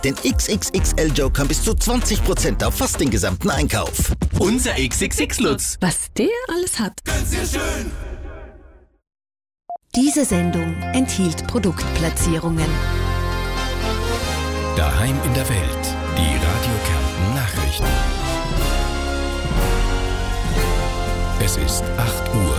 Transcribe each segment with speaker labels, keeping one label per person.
Speaker 1: Den XXXL Joker bis zu 20% auf fast den gesamten Einkauf.
Speaker 2: Unser XXX-Lutz.
Speaker 3: Was der alles hat.
Speaker 2: Ganz sehr schön.
Speaker 4: Diese Sendung enthielt Produktplatzierungen.
Speaker 5: Daheim in der Welt. Die Radio Kärnten Nachrichten. Es ist 8 Uhr.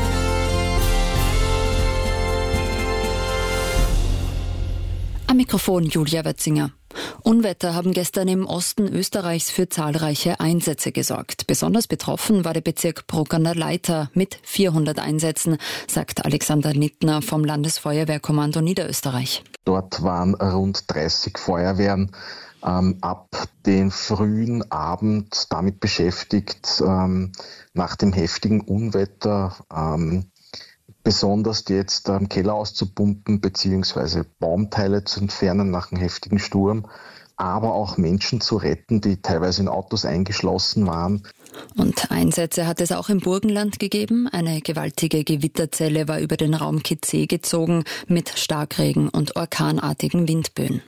Speaker 3: Am Mikrofon Julia Wetzinger. Unwetter haben gestern im Osten Österreichs für zahlreiche Einsätze gesorgt. Besonders betroffen war der Bezirk Bruck an der Leitha mit 400 Einsätzen, sagt Alexander Nittner vom Landesfeuerwehrkommando Niederösterreich.
Speaker 6: Dort waren rund 30 Feuerwehren ab den frühen Abend damit beschäftigt, nach dem heftigen Unwetter besonders jetzt Keller auszupumpen bzw. Baumteile zu entfernen nach einem heftigen Sturm, aber auch Menschen zu retten, die teilweise in Autos eingeschlossen waren.
Speaker 3: Und Einsätze hat es auch im Burgenland gegeben. Eine gewaltige Gewitterzelle war über den Raum Kitzee gezogen mit Starkregen und orkanartigen Windböen.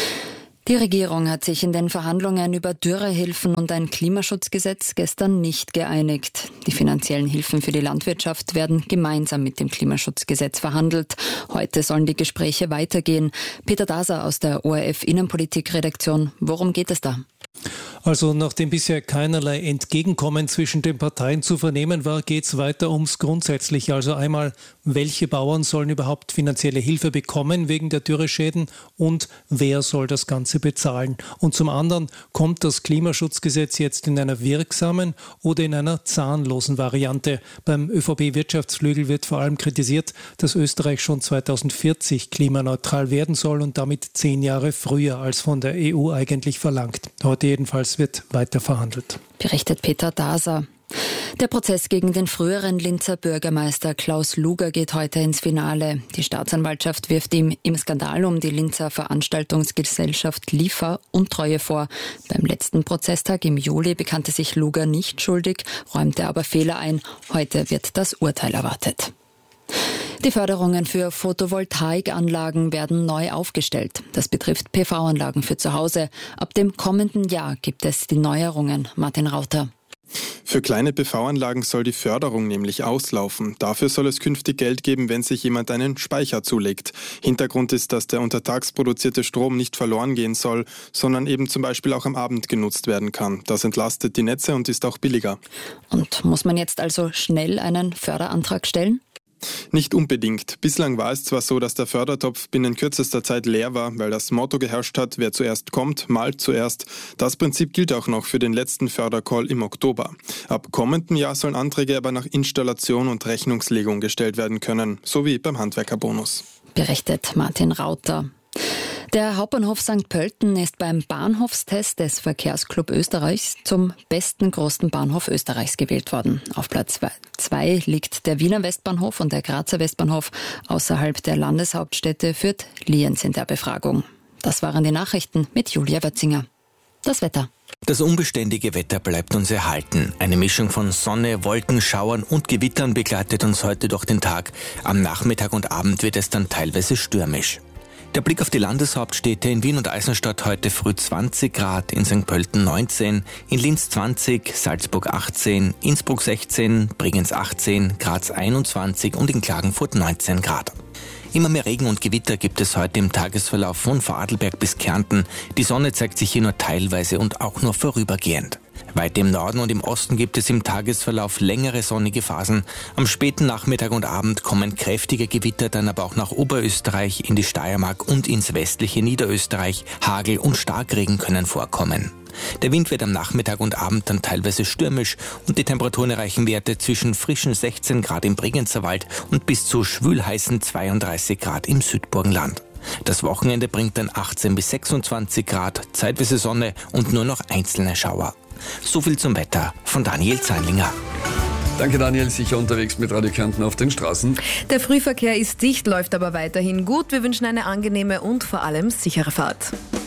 Speaker 3: Die Regierung hat sich in den Verhandlungen über Dürrehilfen und ein Klimaschutzgesetz gestern nicht geeinigt. Die finanziellen Hilfen für die Landwirtschaft werden gemeinsam mit dem Klimaschutzgesetz verhandelt. Heute sollen die Gespräche weitergehen. Peter Daser aus der ORF Innenpolitik-Redaktion. Worum geht es da?
Speaker 7: Also nachdem bisher keinerlei Entgegenkommen zwischen den Parteien zu vernehmen war, geht es weiter ums Grundsätzliche. Also einmal, welche Bauern sollen überhaupt finanzielle Hilfe bekommen wegen der Dürreschäden und wer soll das Ganze bezahlen? Und zum anderen, kommt das Klimaschutzgesetz jetzt in einer wirksamen oder in einer zahnlosen Variante? Beim ÖVP-Wirtschaftsflügel wird vor allem kritisiert, dass Österreich schon 2040 klimaneutral werden soll und damit 10 Jahre früher als von der EU eigentlich verlangt. Heute jedenfalls wird weiter verhandelt.
Speaker 3: Berichtet Peter Daser. Der Prozess gegen den früheren Linzer Bürgermeister Klaus Luger geht heute ins Finale. Die Staatsanwaltschaft wirft ihm im Skandal um die Linzer Veranstaltungsgesellschaft LIFA Untreue vor. Beim letzten Prozesstag im Juli bekannte sich Luger nicht schuldig, räumte aber Fehler ein. Heute wird das Urteil erwartet. Die Förderungen für Photovoltaikanlagen werden neu aufgestellt. Das betrifft PV-Anlagen für zu Hause. Ab dem kommenden Jahr gibt es die Neuerungen. Martin Rauter.
Speaker 8: Für kleine PV-Anlagen soll die Förderung nämlich auslaufen. Dafür soll es künftig Geld geben, wenn sich jemand einen Speicher zulegt. Hintergrund ist, dass der untertags produzierte Strom nicht verloren gehen soll, sondern eben zum Beispiel auch am Abend genutzt werden kann. Das entlastet die Netze und ist auch billiger.
Speaker 3: Und muss man jetzt also schnell einen Förderantrag stellen?
Speaker 8: Nicht unbedingt. Bislang war es zwar so, dass der Fördertopf binnen kürzester Zeit leer war, weil das Motto geherrscht hat, wer zuerst kommt, malt zuerst. Das Prinzip gilt auch noch für den letzten Fördercall im Oktober. Ab kommendem Jahr sollen Anträge aber nach Installation und Rechnungslegung gestellt werden können, so wie beim Handwerkerbonus.
Speaker 3: Berichtet Martin Rauter. Der Hauptbahnhof St. Pölten ist beim Bahnhofstest des Verkehrsclub Österreichs zum besten großen Bahnhof Österreichs gewählt worden. Auf Platz 2 liegt der Wiener Westbahnhof und der Grazer Westbahnhof. Außerhalb der Landeshauptstädte führt Lienz in der Befragung. Das waren die Nachrichten mit Julia Wetzinger. Das Wetter.
Speaker 9: Das unbeständige Wetter bleibt uns erhalten. Eine Mischung von Sonne, Wolken, Schauern und Gewittern begleitet uns heute durch den Tag. Am Nachmittag und Abend wird es dann teilweise stürmisch. Der Blick auf die Landeshauptstädte: in Wien und Eisenstadt heute früh 20 Grad, in St. Pölten 19, in Linz 20, Salzburg 18, Innsbruck 16, Bregenz 18, Graz 21 und in Klagenfurt 19 Grad. Immer mehr Regen und Gewitter gibt es heute im Tagesverlauf von Vorarlberg bis Kärnten. Die Sonne zeigt sich hier nur teilweise und auch nur vorübergehend. Weit im Norden und im Osten gibt es im Tagesverlauf längere sonnige Phasen. Am späten Nachmittag und Abend kommen kräftige Gewitter dann aber auch nach Oberösterreich, in die Steiermark und ins westliche Niederösterreich. Hagel und Starkregen können vorkommen. Der Wind wird am Nachmittag und Abend dann teilweise stürmisch und die Temperaturen erreichen Werte zwischen frischen 16 Grad im Bregenzer Wald und bis zu schwülheißen 32 Grad im Südburgenland. Das Wochenende bringt dann 18 bis 26 Grad, zeitweise Sonne und nur noch einzelne Schauer. So viel zum Wetter von Daniel Zeinlinger.
Speaker 10: Danke Daniel, sicher unterwegs mit Radio Kärnten auf den Straßen.
Speaker 11: Der Frühverkehr ist dicht, läuft aber weiterhin gut. Wir wünschen eine angenehme und vor allem sichere Fahrt.